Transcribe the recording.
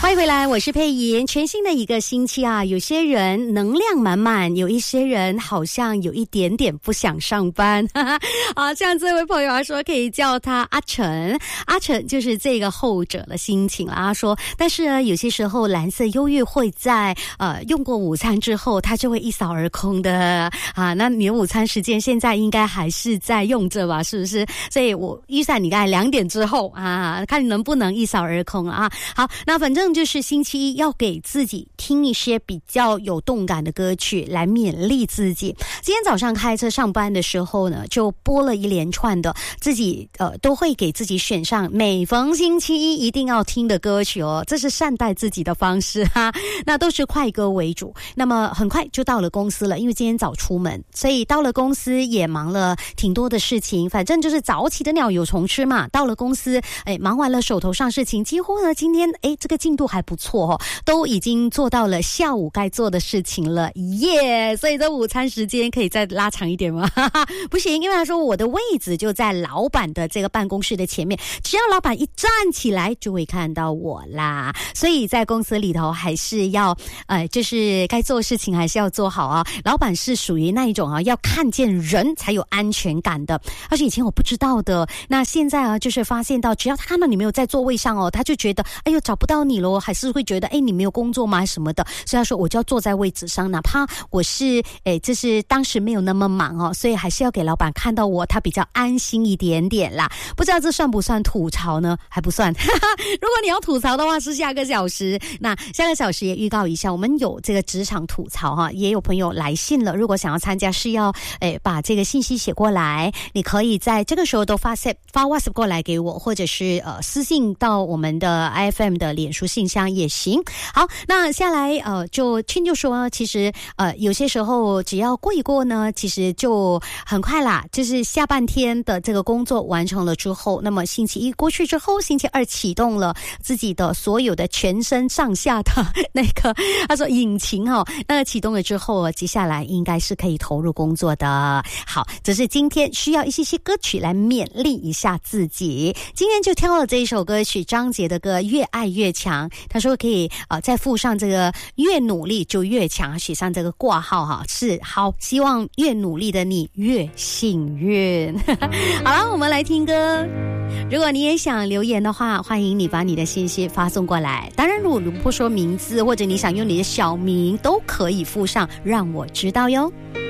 欢迎回来，我是佩莹。全新的一个星期啊，有些人能量满满，有一些人好像有一点点不想上班。啊，像这位朋友说可以叫他阿成，阿成就是这个后者的心情啦。他说，但是呢，有些时候蓝色忧郁会在用过午餐之后，它就会一扫而空的啊。那你的午餐时间现在应该还是在用着吧？是不是？所以我预算你大概2点之后啊，看能不能一扫而空啊。好，那反正就是星期一要给自己听一些比较有动感的歌曲来勉励自己。今天早上开车上班的时候呢，就播了一连串的自己都会给自己选上每逢星期一一定要听的歌曲哦，这是善待自己的方式哈。那都是快歌为主。那么很快就到了公司了，因为今天早出门，所以到了公司也忙了挺多的事情。反正就是早起的鸟有虫吃嘛。到了公司，忙完了手头上事情，几乎呢今天这个进度还不错哦，都已经做到了下午该做的事情了耶。所以这午餐时间可以再拉长一点吗？不行，因为他说我的位置就在老板的这个办公室的前面，只要老板一站起来就会看到我啦。所以在公司里头还是要就是该做的事情还是要做好啊。老板是属于那一种啊，要看见人才有安全感的，而且以前我不知道的，那现在啊就是发现到，只要他看到你没有在座位上哦，他就觉得哎呦找不到你咯，还是会觉得你没有工作吗什么的。所以他说我就要坐在位置上，哪怕我是就是当时没有那么忙哦，所以还是要给老板看到我，他比较安心一点点啦。不知道这算不算吐槽呢？还不算。如果你要吐槽的话是下个小时，那下个小时也预告一下，我们有这个职场吐槽哈，也有朋友来信了，如果想要参加是要把这个信息写过来，你可以在这个时候都发 WhatsApp 过来给我，或者是私信到我们的 IFM 的脸书信箱也行。好，那下来就说其实有些时候只要过一过呢，其实就很快啦，就是下半天的这个工作完成了之后，那么星期一过去之后，星期二启动了自己的所有的全身上下的那个他说引擎那个启动了之后，接下来应该是可以投入工作的。好，只是今天需要一些歌曲来勉励一下自己。今天就挑了这一首歌曲，张杰的歌《越爱越强》，他说可以再附上这个越努力就越强，写上这个挂号哈，是好，希望越努力的你越幸运。好了，我们来听歌。如果你也想留言的话，欢迎你把你的信息发送过来。当然，如果你不说名字，或者你想用你的小名，都可以附上，让我知道哟。